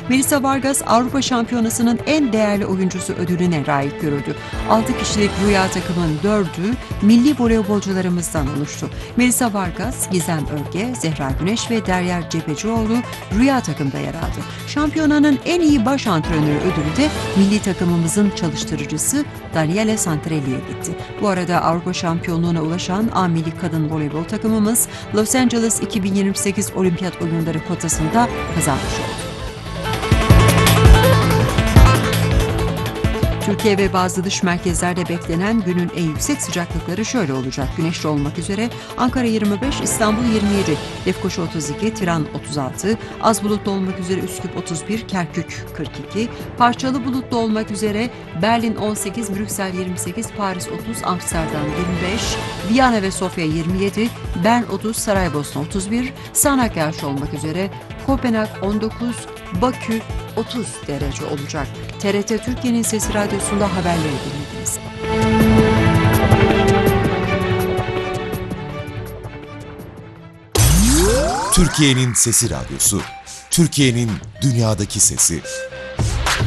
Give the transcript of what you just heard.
Melissa Vargas Avrupa Şampiyonası'nın en değerli oyuncusu ödülüne layık görüldü. 6 kişilik Rüya takımın 4'ü milli voleybolcularımızdan oluştu. Melissa Vargas, Gizem Örge, Zehra Güneş ve Derya Cebecioğlu Rüya takımda yer aldı. Şampiyonanın en iyi baş antrenörü ödülü de milli takımımızın çalıştırıcısı Daniele Santarelli'ye gitti. Bu arada Avrupa Şampiyonluğu'na ulaşan A milli kadın voleybol takımımız Los Angeles 2028 Olimpiyat Oyunları kotasında kazanmış oldu. Türkiye ve bazı dış merkezlerde beklenen günün en yüksek sıcaklıkları şöyle olacak. Güneşli olmak üzere Ankara 25, İstanbul 27, Lefkoşa 32, Tiran 36, az bulutlu olmak üzere Üsküp 31, Kerkük 42, parçalı bulutlu olmak üzere Berlin 18, Brüksel 28, Paris 30, Amsterdam 25, Viyana ve Sofya 27, Bern 30, Saraybosna 31, sağanak yağış olmak üzere Kopenhag 19, Bakü 30 derece olacak. TRT Türkiye'nin Sesi Radyosu'nda haberleri dinlediniz. Türkiye'nin Sesi Radyosu, Türkiye'nin dünyadaki sesi.